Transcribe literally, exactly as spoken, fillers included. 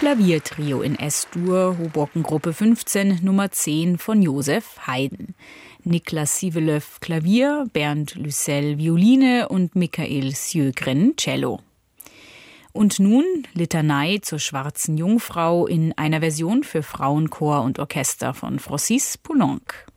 Klaviertrio in S-Dur, Hoboken-Gruppe fünfzehn, Nummer zehn von Josef Haydn. Niklas Sivelöw Klavier, Bernd Lüssel Violine und Michael Sjögren Cello. Und nun Litanei zur Schwarzen Jungfrau in einer Version für Frauenchor und Orchester von Francis Poulenc.